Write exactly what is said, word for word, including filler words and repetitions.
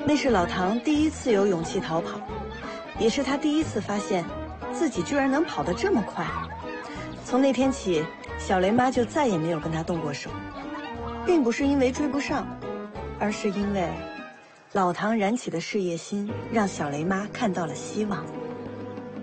那是老唐第一次有勇气逃跑，也是他第一次发现自己居然能跑得这么快。从那天起，小雷妈就再也没有跟他动过手，并不是因为追不上，而是因为老唐燃起的事业心让小雷妈看到了希望。